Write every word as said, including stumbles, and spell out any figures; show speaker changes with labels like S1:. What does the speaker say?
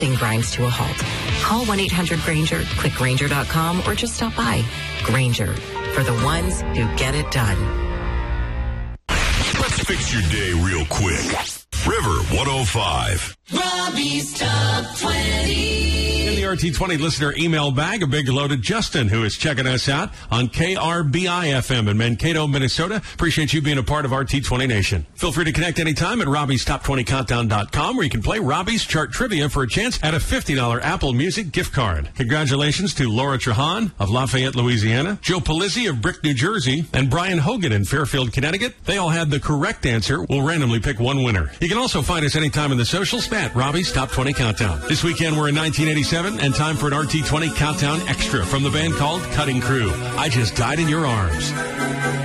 S1: thing grinds to a halt. Call one eight hundred Granger, click Granger dot com, or just stop by. Granger, for the ones who get it done.
S2: Let's fix your day real quick. River one oh five.
S3: Robbie's Top twenty.
S4: In the R T twenty listener email bag, a big hello to Justin, who is checking us out on K R B I F M in Mankato, Minnesota. Appreciate you being a part of R T twenty Nation. Feel free to connect anytime at Robbie's Top twenty Countdown dot com, where you can play Robbie's Chart Trivia for a chance at a fifty dollars Apple Music gift card. Congratulations to Laura Trahan of Lafayette, Louisiana, Joe Palizzi of Brick, New Jersey, and Brian Hogan in Fairfield, Connecticut. They all had the correct answer. We'll randomly pick one winner. You can also find us anytime in the socials at Robbie's Top twenty Countdown. This weekend, we're in nineteen eighty-seven, and time for an R T twenty Countdown Extra from the band called Cutting Crew. I Just Died in Your Arms.